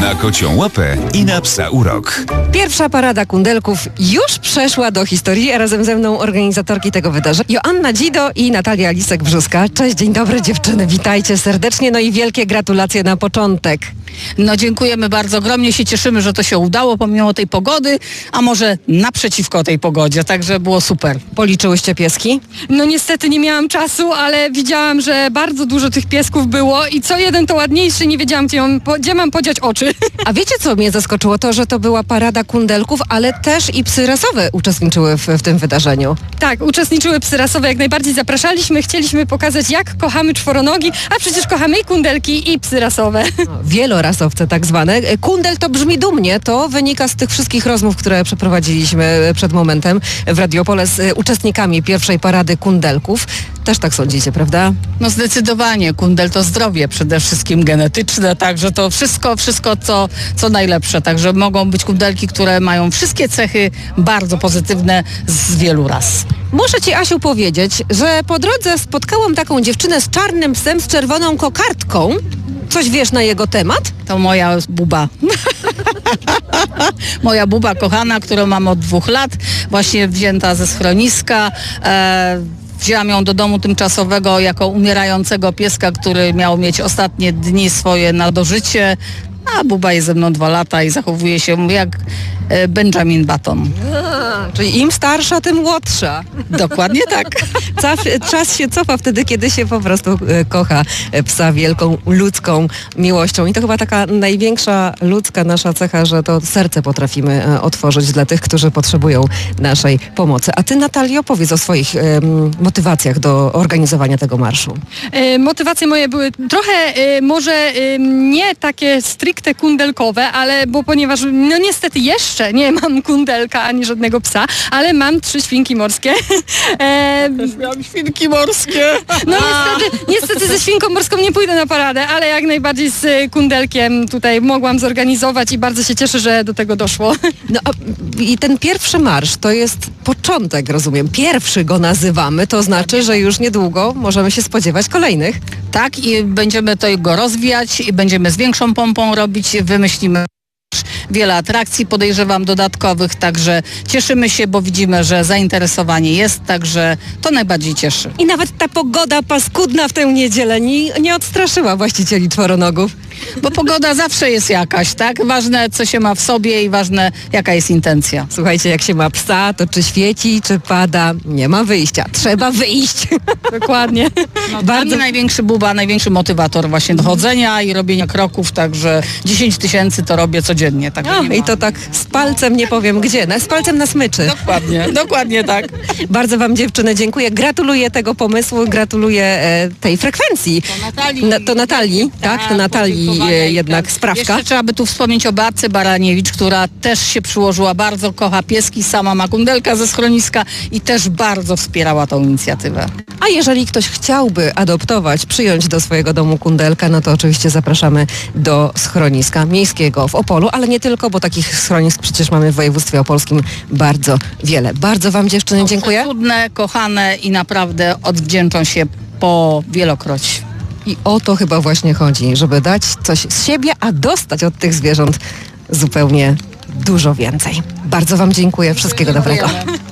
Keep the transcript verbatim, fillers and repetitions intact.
Na kocią łapę i na psa urok. Pierwsza parada kundelków już przeszła do historii, a razem ze mną organizatorki tego wydarzenia Joanna Dzido i Natalia Lisek-Brzuska. Cześć, dzień dobry dziewczyny, witajcie serdecznie, no i wielkie gratulacje na początek. No dziękujemy bardzo, ogromnie się cieszymy, że to się udało pomimo tej pogody, a może naprzeciwko tej pogodzie, także było super. Policzyłyście pieski? No niestety nie miałam czasu, ale widziałam, że bardzo dużo tych piesków było i co jeden to ładniejszy, nie wiedziałam gdzie mam, gdzie mam podziać oczy. A wiecie co mnie zaskoczyło? To, że to była parada kundelków, ale też i psy rasowe uczestniczyły w, w tym wydarzeniu. Tak, uczestniczyły psy rasowe, jak najbardziej zapraszaliśmy, chcieliśmy pokazać jak kochamy czworonogi, a przecież kochamy i kundelki i psy rasowe. Wielorasowce tak zwane. Kundel to brzmi dumnie, to wynika z tych wszystkich rozmów, które przeprowadziliśmy przed momentem w Radiopole z uczestnikami pierwszej parady kundelków. Też tak sądzicie, prawda? No zdecydowanie, kundel to zdrowie przede wszystkim genetyczne, także to wszystko, wszystko co, co najlepsze, także mogą być kundelki, które mają wszystkie cechy bardzo pozytywne z wielu ras. Muszę Ci, Asiu, powiedzieć, że po drodze spotkałam taką dziewczynę z czarnym psem, z czerwoną kokardką. Coś wiesz na jego temat? To moja buba. Moja buba kochana, którą mam od dwóch lat, właśnie wzięta ze schroniska. E, wzięłam ją do domu tymczasowego jako umierającego pieska, który miał mieć ostatnie dni swoje na dożycie. A buba jest ze mną dwa lata i zachowuje się jak e, Benjamin Button. A, czyli im starsza, tym młodsza. Dokładnie tak. Czas się cofa wtedy, kiedy się po prostu e, kocha psa wielką ludzką miłością. I to chyba taka największa ludzka nasza cecha, że to serce potrafimy e, otworzyć dla tych, którzy potrzebują naszej pomocy. A Ty, Natalio, powiedz o swoich e, motywacjach do organizowania tego marszu. E, motywacje moje były trochę e, może e, nie takie stricte kundelkowe, ale bo ponieważ no niestety jeszcze nie mam kundelka ani żadnego psa, ale mam trzy świnki morskie. E, Też miałam świnki morskie. no niestety, niestety ze świnką morską nie pójdę na paradę, ale jak najbardziej z kundelkiem tutaj mogłam zorganizować i bardzo się cieszę, że do tego doszło. No a, i ten pierwszy marsz to jest początek, rozumiem. Pierwszy go nazywamy, to znaczy, że już niedługo możemy się spodziewać kolejnych. Tak, i będziemy to go rozwijać i będziemy z większą pompą robić, wymyślimy wiele atrakcji, podejrzewam, dodatkowych, także cieszymy się, bo widzimy, że zainteresowanie jest, także to najbardziej cieszy. I nawet ta pogoda paskudna w tę niedzielę nie, nie odstraszyła właścicieli czworonogów. Bo pogoda zawsze jest jakaś, tak? Ważne, co się ma w sobie i ważne, jaka jest intencja. Słuchajcie, jak się ma psa, to czy świeci, czy pada, nie ma wyjścia. Trzeba wyjść. Dokładnie. No, Bardzo mnie największy buba, największy motywator właśnie do chodzenia i robienia kroków, także dziesięć tysięcy to robię codziennie. Tak O, i to tak z palcem nie powiem gdzie, na, z palcem na smyczy. Dokładnie, dokładnie tak. Bardzo Wam, dziewczyny, dziękuję. Gratuluję tego pomysłu, gratuluję e, tej frekwencji. To Natalii. Na, to Natalii, tak? tak to Natalii e, jednak sprawka. Jeszcze trzeba by tu wspomnieć o Beatce Baraniewicz, która też się przyłożyła, bardzo kocha pieski, sama ma kundelka ze schroniska i też bardzo wspierała tą inicjatywę. A jeżeli ktoś chciałby adoptować, przyjąć do swojego domu kundelka, no to oczywiście zapraszamy do schroniska miejskiego w Opolu, ale nie tylko, bo takich schronisk przecież mamy w województwie opolskim bardzo wiele. Bardzo Wam, dziewczyny, dziękuję. Cudne, kochane i naprawdę odwdzięczą się po wielokroć. I o to chyba właśnie chodzi, żeby dać coś z siebie, a dostać od tych zwierząt zupełnie dużo więcej. Bardzo Wam dziękuję. Wszystkiego dobrego.